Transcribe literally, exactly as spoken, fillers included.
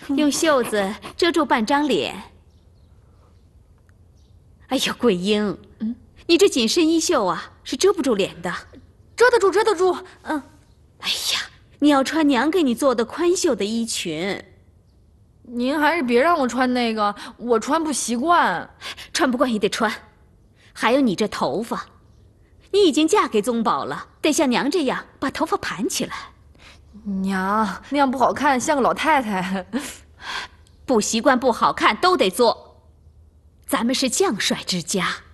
用袖子遮住半张脸。哎呦，桂英，嗯，你这紧身衣袖啊，是遮不住脸的。 遮得住，遮得住。嗯。 哎呀，你要穿娘给你做的宽袖的衣裙。 您还是别让我穿那个，我穿不习惯。 穿不惯也得穿。还有你这头发，你已经嫁给宗保了，得像娘这样把头发盘起来。 娘，那样不好看，像个老太太。 不习惯不好看都得做。咱们是将帅之家。